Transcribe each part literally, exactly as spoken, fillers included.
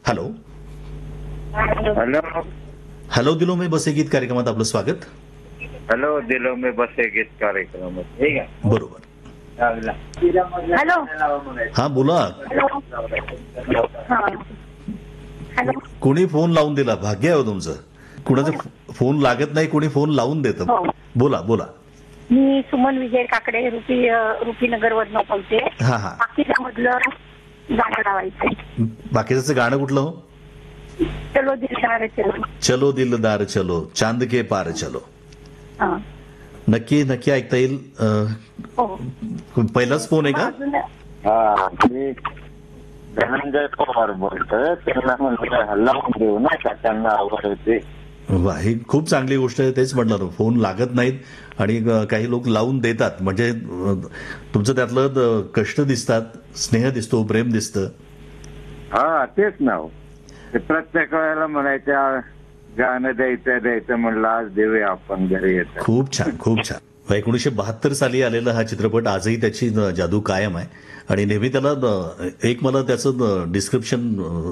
Hello hello hello दिलो मी बसे गीत कार्यक्रमात आपलं स्वागत. हॅलो दिलो मी बसे गीत कार्यक्रम ठीक आहे. बरोबर. हॅलो हा बोला. हॅलो कोणी फोन लावून दिला, भाग्य आहे हो तुमचं. कुणाचा फोन लागत नाही, कोणी फोन लावून देतं. हो. बोला बोला. मी सुमन विजय काकडे रुपी रुपीनगर वरनं बोलते. हा हा मधलं गाणं लावायचं. बाकीचं गाणं कुठलं हो? चलो दिलदार चलो. चलो दिलदार चलो, चांद के पार चलो. हा. नक्की नक्की ऐकता येईल. अं, हो. पहिलाच फोन आहे का? अजून हा मी धनंजय पवार बोलतोय. त्यांना म्हणलं लावून देऊ ना का, त्यांना आवड होती. वा, ही खूप चांगली गोष्ट आहे. तेच म्हटलं, फोन लागत नाहीत आणि काही लोक लावून देतात. म्हणजे तुमचं त्यातलं कष्ट दिसतात, स्नेह दिसतो, प्रेम दिसतं. हा तेच ना हो. ते प्रत्येक वेळेला म्हणायच्या गाणं द्यायचं द्यायचं म्हणलं आज देऊया आपण घरी येतं. खूप छान खूप छान. एकोणीसशे बहात्तर साली आलेला हा चित्रपट आजही त्याची जादू कायम आहे आणि नेहमी त्याला एक मला त्याचं डिस्क्रिप्शन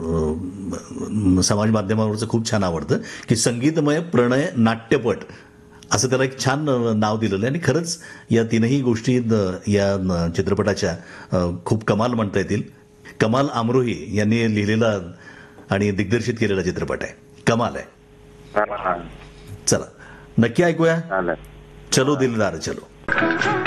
समाज माध्यमावरचं खूप छान आवडतं की संगीतमय प्रणय नाट्यपट असं त्याला एक छान नाव दिलेलं आहे. आणि खरंच या तीनही गोष्टी या चित्रपटाच्या खूप कमाल म्हणता येतील. कमाल आमरोही यांनी लिहिलेला आणि दिग्दर्शित केलेला चित्रपट आहे. कमाल आहे. हा, चला नक्की ऐकूया. चालेल. चलो दिलदार चलो.